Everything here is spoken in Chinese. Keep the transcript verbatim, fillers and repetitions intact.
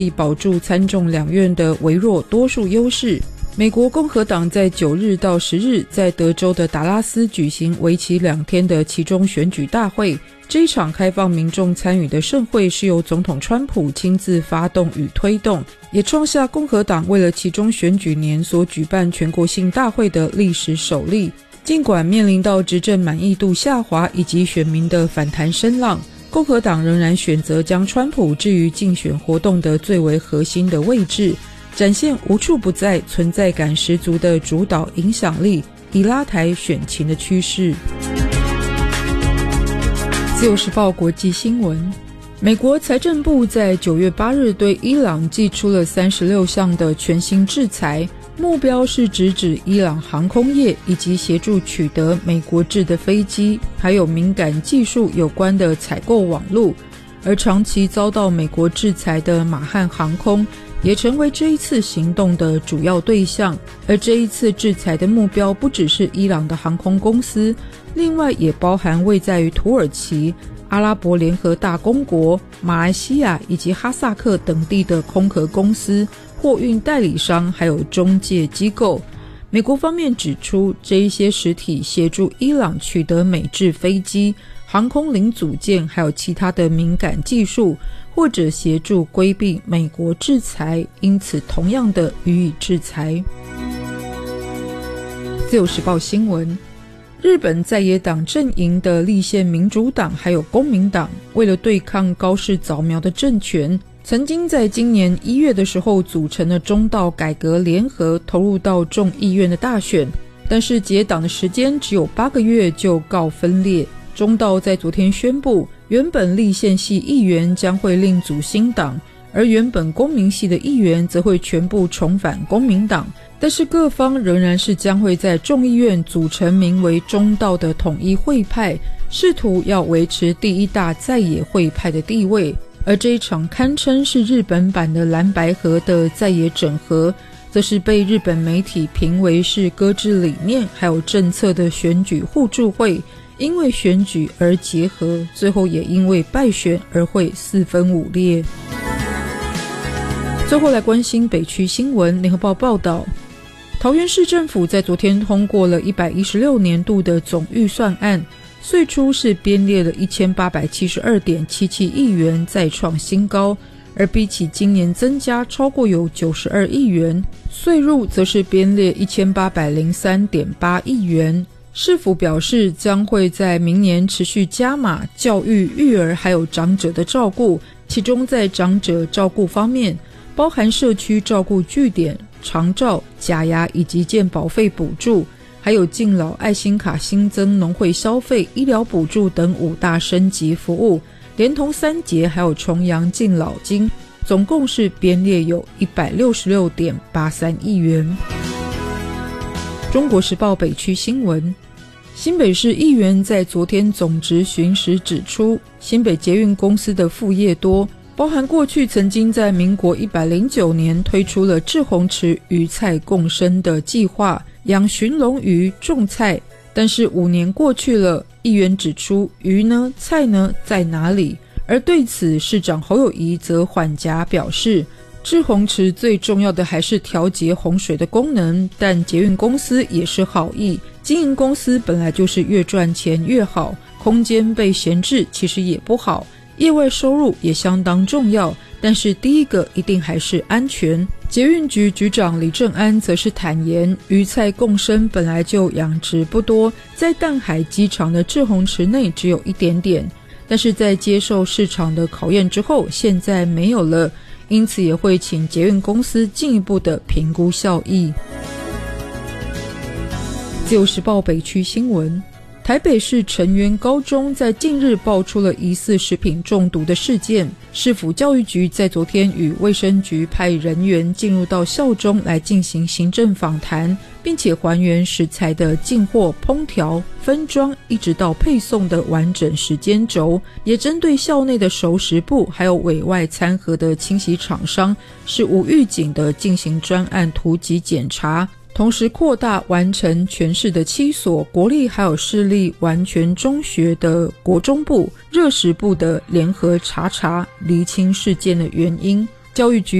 以保住参众两院的微弱多数优势。美国共和党在九日到十日在德州的达拉斯举行为期两天的期中选举大会。这一场开放民众参与的盛会是由总统川普亲自发动与推动，也创下共和党为了期中选举年所举办全国性大会的历史首例。尽管面临到执政满意度下滑以及选民的反弹声浪，共和党仍然选择将川普置于竞选活动的最为核心的位置，展现无处不在、存在感十足的主导影响力，以拉抬选情的趋势。自由时报国际新闻，美国财政部在九月八日对伊朗寄出了三十六项的全新制裁，目标是直指伊朗航空业以及协助取得美国制的飞机，还有敏感技术有关的采购网路。而长期遭到美国制裁的马汉航空也成为这一次行动的主要对象。而这一次制裁的目标不只是伊朗的航空公司，另外也包含位在于土耳其、阿拉伯联合大公国、马来西亚以及哈萨克等地的空壳公司、货运代理商还有中介机构。美国方面指出，这一些实体协助伊朗取得美制飞机、航空零组件还有其他的敏感技术，或者协助规避美国制裁，因此同样的予以制裁。自由时报新闻，日本在野党阵营的立宪民主党还有公民党，为了对抗高市早苗的政权，曾经在今年一月的时候组成了中道改革联合，投入到众议院的大选，但是结党的时间只有八个月就告分裂。中道在昨天宣布，原本立宪系议员将会另组新党，而原本公民系的议员则会全部重返公民党，但是各方仍然是将会在众议院组成名为中道的统一会派，试图要维持第一大在野会派的地位。而这一场堪称是日本版的蓝白合的在野整合，则是被日本媒体评为是搁置理念还有政策的选举互助会，因为选举而结合，最后也因为败选而会四分五裂。最后来关心北区新闻，联合报报道，桃园市政府在昨天通过了一百一十六年度的总预算案，岁出是编列了 一千八百七十二点七七亿元，再创新高，而比起今年增加超过有九十二亿元，岁入则是编列 一千八百零三点八亿元。市府表示将会在明年持续加码教育、育儿还有长者的照顾，其中在长者照顾方面，包含社区照顾据点、长照、假牙以及健保费补助，还有敬老爱心卡新增农会消费、医疗补助等五大升级服务，连同三节还有重阳敬老金，总共是编列有 一百六十六点八三亿元。中国时报北区新闻，新北市议员在昨天总质询时指出，新北捷运公司的副业多，包含过去曾经在民国一百零九年推出了志洪池鱼菜共生的计划，养鲟龙鱼、种菜，但是五年过去了，议员指出鱼呢、菜呢在哪里？而对此，市长侯友宜则缓颊表示，志洪池最重要的还是调节洪水的功能，但捷运公司也是好意，经营公司本来就是越赚钱越好，空间被闲置其实也不好，业外收入也相当重要，但是第一个一定还是安全。捷运局局长李正安则是坦言，鱼菜共生本来就养殖不多，在淡海机场的志洪池内只有一点点，但是在接受市场的考验之后，现在没有了，因此也会请捷运公司进一步的评估效益。自由时报北区新闻，台北市成渊高中在近日爆出了疑似食品中毒的事件，市府教育局在昨天与卫生局派人员进入到校中来进行行政访谈，并且还原食材的进货、烹调、分装一直到配送的完整时间轴，也针对校内的熟食部还有委外餐盒的清洗厂商是无预警的进行专案突击检查，同时扩大完成全市的七所国立还有市立完全中学的国中部、热食部的联合查查，厘清事件的原因。 教育局